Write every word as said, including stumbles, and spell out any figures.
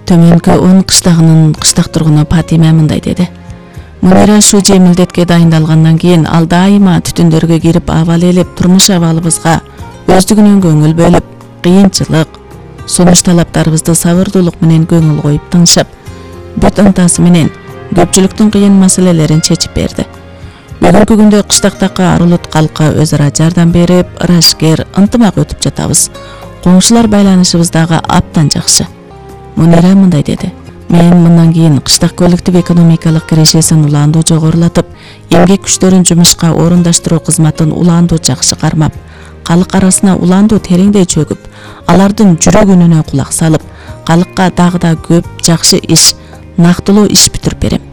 Төмөнкү он кыштагынын кыштак тургуну Патима мындай деди. Мунира ушул жемилдетке дайындалгандан кийин ал дайыма түтүндөргө кирип абал элеп турмуш абалыбызга өздүгүнөн көңүл бөлүп, кыйынчылык, сунуш талаптарыбызды сабырдуулук менен көңүл коюп тыңшап, бүт ынтасы менен көпчүлүктүн кыйын маселелерин чечип берди. Бүгүнкү күндө кыштактакы арулут калкка өз ара жардам берип, ырашкер, ынтымак өтүп жатабыз. Коңшулар байланышыбыз дагы абдан жакшы. Мунира мындай деди. Мен мындан кийин кыштак коллектив экономикалык кирешесин улаандуу жогорулатып, эмгек күчтөрүн жумушка орундаштыруу кызматын улаандуу жакшы кармап, калык арасына улаандуу тереңдей чөгүп, алардын жүрөк үнүнө кулак салып, калыкка дагы да көп жакшы иш, нактылуу иш бүтүрүп берем.